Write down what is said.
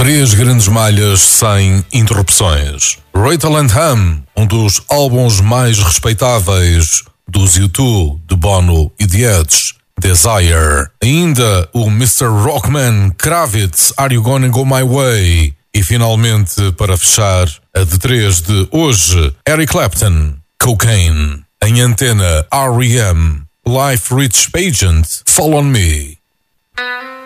Três grandes malhas sem interrupções. Rachel and Hum, um dos álbuns mais respeitáveis dos U2, de Bono e The Edge. Desire. Ainda o Mr. Rockman, Kravitz, Are You Gonna Go My Way? E finalmente, para fechar, a de 3 de hoje, Eric Clapton, Cocaine. Em antena, R.E.M., Life Rich Pageant, Fall On Me.